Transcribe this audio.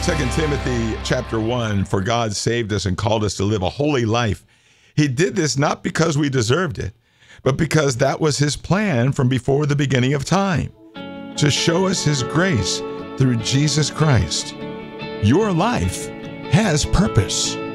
2 Timothy chapter 1, for God saved us and called us to live a holy life. He did this not because we deserved it, but because that was his plan from before the beginning of time, to show us his grace through Jesus Christ. Your life has purpose.